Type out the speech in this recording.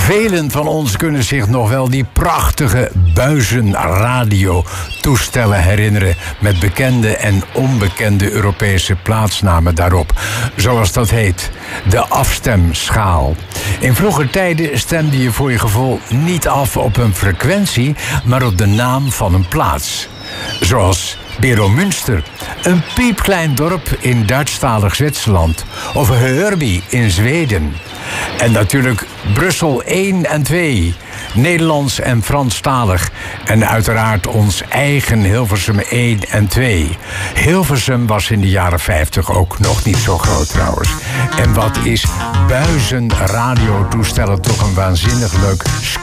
Velen van ons kunnen zich nog wel die prachtige buizenradiotoestellen herinneren met bekende en onbekende Europese plaatsnamen daarop. Zoals dat heet, de afstemschaal. In vroeger tijden stemde je voor je gevoel niet af op een frequentie, maar op de naam van een plaats. Zoals Beromünster, een piepklein dorp in Duitsstalig Zwitserland. Of Hörby in Zweden. En natuurlijk Brussel 1 en 2, Nederlands en Franstalig. En uiteraard ons eigen Hilversum 1 en 2. Hilversum was in de jaren 50 ook nog niet zo groot trouwens. En wat is buizenradiotoestellen toch een waanzinnig leuk